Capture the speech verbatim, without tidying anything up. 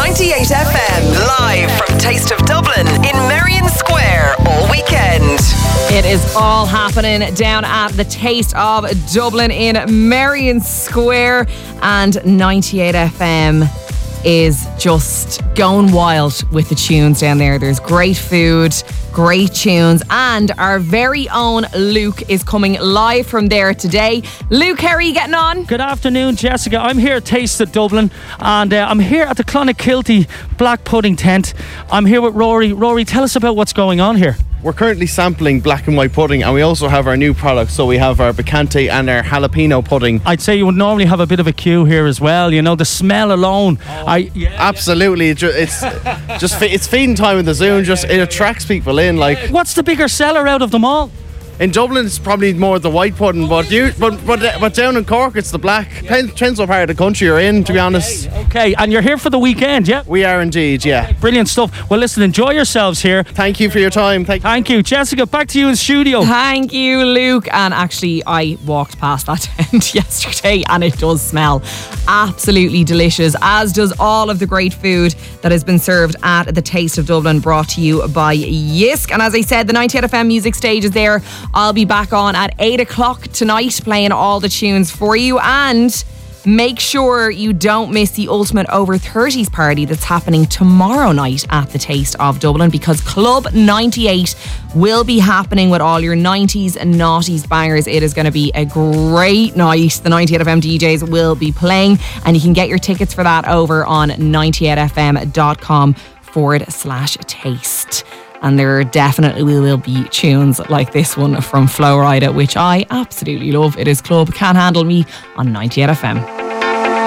ninety-eight F M, live from Taste of Dublin in Merrion Square all weekend. It is all happening down at the Taste of Dublin in Merrion Square, and ninety-eight F M is just going wild with the tunes down there. There's great food, great tunes, and our very own Luke is coming live from there today. Luke, how are you getting on? Good afternoon, Jessica. I'm here at Taste of Dublin, and uh, I'm here at the Clonakilty Black Pudding Tent. I'm here with Rory. Rory, tell us about what's going on here. We're currently sampling black and white pudding, and we also have our new products. So we have our Bacante and our jalapeno pudding. I'd say you would normally have a bit of a queue here as well. You know, the smell alone. Oh, I yeah, absolutely, yeah. It's just it's feeding time in the Zoom. Just it attracts people in. Like, what's the bigger seller out of them all? In Dublin, it's probably more the white pudding, but you, but, but but down in Cork, it's the black. Depends, depends what part of the country you're in, to be honest. Okay, and you're here for the weekend, yeah? We are indeed, yeah. Brilliant stuff. Well, listen, enjoy yourselves here. Thank you for your time. Thank, Thank you. Jessica, back to you in studio. Thank you, Luke. And actually, I walked past that tent yesterday, and it does smell absolutely delicious, as does all of the great food that has been served at the Taste of Dublin, brought to you by Yisk. And as I said, the ninety-eight F M music stage is there. I'll be back on at eight o'clock tonight playing all the tunes for you, and make sure you don't miss the Ultimate Over thirties party that's happening tomorrow night at the Taste of Dublin, because Club ninety-eight will be happening with all your nineties and noughties bangers. It is going to be a great night. The ninety-eight F M D Js will be playing, and you can get your tickets for that over on ninety-eight f m dot com forward slash taste. And there definitely will be tunes like this one from Flo Rida, which I absolutely love. It is Club Can't Handle Me on ninety-eight F M.